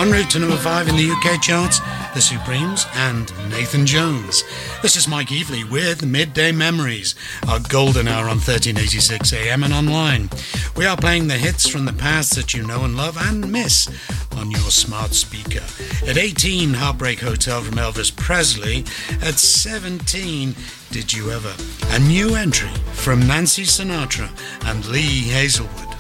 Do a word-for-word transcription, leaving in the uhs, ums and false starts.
En route to number five in the U K charts, The Supremes and Nathan Jones. This is Mike Eveley with Midday Memories, our golden hour on thirteen eighty-six A M and online. We are playing the hits from the past that you know and love and miss on your smart speaker. At eighteen, Heartbreak Hotel from Elvis Presley. At seventeen, Did You Ever? A new entry from Nancy Sinatra and Lee Hazelwood.